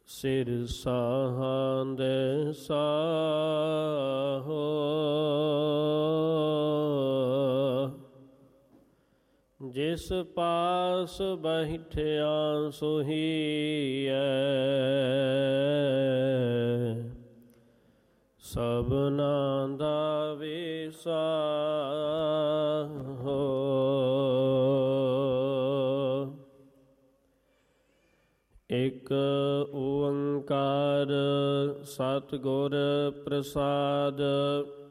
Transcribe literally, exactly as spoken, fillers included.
ਸਿਰ ਸਾਹਾਂਦੇ ਸਾਹੋ ਜਿਸ ਪਾਸ ਬੈਠਿਆ ਸੋਹੀਐ ਸਭਨਾ ਦਾ ਵਿਸਾਹੋ। ਇਕ ਓੰਕਾਰ ਸਤਿਗੁਰ ਪ੍ਰਸਾਦ।